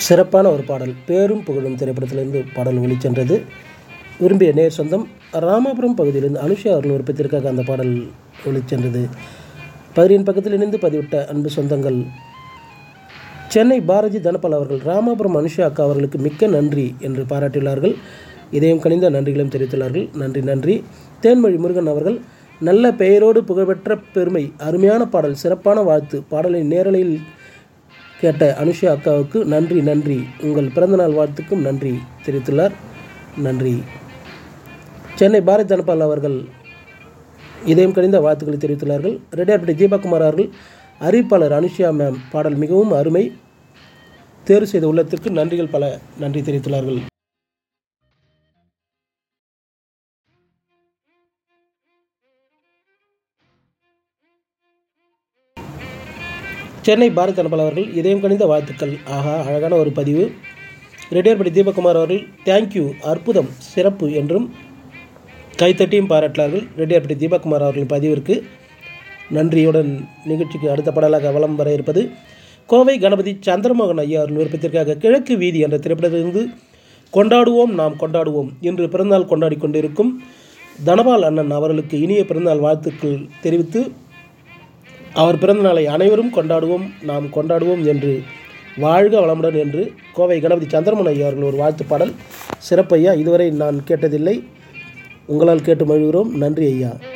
சிறப்பான ஒரு பாடல். பேரும் புகழும் திரைப்படத்திலிருந்து பாடல் ஒளிச்சென்றது. விரும்பிய நேர் சொந்தம் ராமாபுரம் பகுதியிலிருந்து அனுஷா அவர்கள் விருப்பத்திற்காக அந்த பாடல் ஒளிச்சென்றது. பதிரின் பக்கத்தில் இணைந்து பதிவிட்ட அன்பு சொந்தங்கள் சென்னை பாரதி தனபால் அவர்கள் ராமாபுரம் அனுஷா அக்கா அவர்களுக்கு மிக்க நன்றி என்று பாராட்டியுள்ளார்கள். இதயம் கனிந்த நன்றிகளும் தெரிவித்துள்ளார்கள். நன்றி. தேன்மொழி முருகன் அவர்கள் நல்ல பெயரோடு புகழ்பெற்ற பெருமை, அருமையான பாடல், சிறப்பான வாழ்த்து, பாடலின் நேரலையில் கேட்ட அனுஷா அக்காவுக்கு நன்றி. உங்கள் பிறந்தநாள் வாழ்த்துக்கும் நன்றி தெரிவித்துள்ளார். நன்றி. சென்னை பாரதி தனபால் அவர்கள் இதயம் கனிந்த வாழ்த்துக்களை தெரிவித்துள்ளார்கள். ரெட்டியார்பட்டி தீபக்குமார் அவர்கள் அறிவிப்பாளர் அனுஷா மேம் பாடல் மிகவும் அருமை, தேர்வு செய்த உள்ளத்திற்கு நன்றிகள் பல நன்றி தெரிவித்துள்ளார்கள். சென்னை பாரதி தனபால் அவர்கள் இதயம் கனிந்த வாழ்த்துக்கள். ஆஹா, அழகான ஒரு பதிவு. ரெட்டியார்பட்டி தீபக்குமார் அவர்கள் தேங்க்யூ, அற்புதம், சிறப்பு என்றும் கைத்தட்டியும் பாராட்டினார்கள். ரெட்டியார்பட்டி தீபக்குமார் அவர்களின் பதிவிற்கு நன்றியுடன் நிகழ்ச்சிக்கு அடுத்த பாடலாக வலம் வர இருப்பது கோவை கணபதி சந்திரமோகன் ஐயா அவர்கள் விருப்பத்திற்காக கிழக்கு வீதி என்ற திரைப்படத்திலிருந்து கொண்டாடுவோம் நாம் கொண்டாடுவோம் இன்று பிறந்தநாள் கொண்டாடி கொண்டிருக்கும் தனபால் அண்ணன் அவர்களுக்கு இனிய பிறந்தநாள் வாழ்த்துக்கள் தெரிவித்து அவர் பிறந்தநாளை அனைவரும் கொண்டாடுவோம் நாம் கொண்டாடுவோம் என்று வாழ்க வளமுடன் என்று கோவை கணபதி சந்திரமோகன் ஐயா அவர்கள் ஒரு வாழ்த்து பாடல். சிறப்பு ஐயா, இதுவரை நான் கேட்டதில்லை, உங்களால் கேட்டு மகிழ்கிறோம். நன்றி ஐயா.